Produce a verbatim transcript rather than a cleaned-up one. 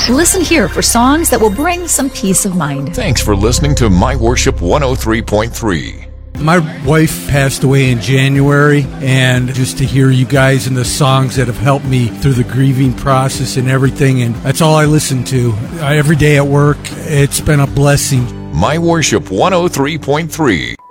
Listen here for songs that will bring some peace of mind. Thanks for listening to My Worship one oh three point three. My wife passed away in January, and just to hear you guys and the songs that have helped me through the grieving process and everything, and that's all I listen to. Every day at work, it's been a blessing. My Worship one oh three point three.